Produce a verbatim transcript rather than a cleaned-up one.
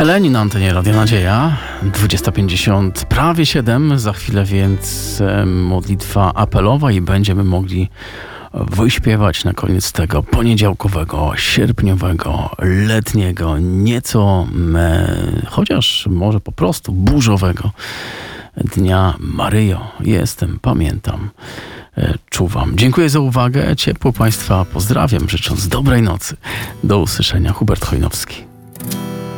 Eleni na antenie Radia Nadzieja, dwudziesta pięćdziesiąt, prawie siedem, za chwilę więc e, modlitwa apelowa i będziemy mogli wyśpiewać na koniec tego poniedziałkowego, sierpniowego, letniego, nieco, e, chociaż może po prostu burzowego dnia. Maryjo, jestem, pamiętam, e, czuwam. Dziękuję za uwagę, ciepło Państwa pozdrawiam, życząc dobrej nocy. Do usłyszenia. Hubert Chojnowski.